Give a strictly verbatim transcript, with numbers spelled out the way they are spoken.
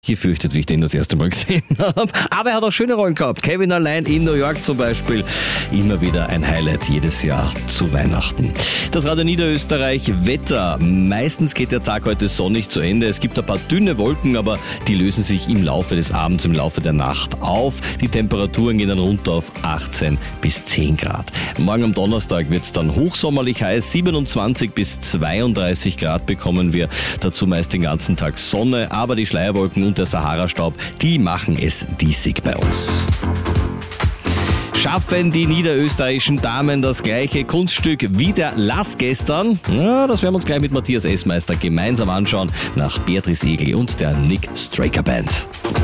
gefürchtet, wie ich den das erste Mal gesehen habe. Aber er hat auch schöne Rollen gehabt. Kevin allein in New York zum Beispiel. Immer wieder ein Highlight jedes Jahr zu Weihnachten. Das Radio Niederösterreich Wetter. Meistens geht der Tag heute sonnig zu Ende. Es gibt ein paar dünne Wolken, aber die lösen sich im Laufe des Abends, im Laufe der Nacht auf. Die Temperaturen gehen dann runter auf achtzehn bis zehn Grad. Morgen am Donnerstag wird es dann hochsommerlich heiß. siebenundzwanzig bis zweiunddreißig Grad bekommen wir. Dazu meist den ganzen Tag Sonne, aber die Schleierwolken und der Sahara-Staub, die machen es diesig bei uns. Schaffen die niederösterreichischen Damen das gleiche Kunststück wie der Lass gestern? Ja, das werden wir uns gleich mit Matthias Essmeister gemeinsam anschauen, nach Beatrice Egli und der Nick Straker Band.